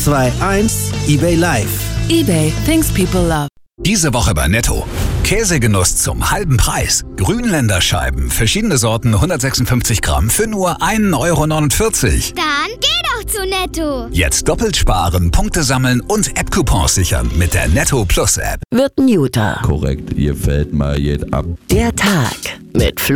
121 eBay Live. eBay, things people love. Diese Woche bei Netto. Käsegenuss zum halben Preis. Grünländerscheiben, verschiedene Sorten, 156 Gramm für nur 1,49 Euro. Dann geh doch zu Netto. Jetzt doppelt sparen, Punkte sammeln und App-Coupons sichern mit der Netto Plus App. Wird ein Juter. Korrekt, ihr fällt mal jed ab. Der Tag mit Flo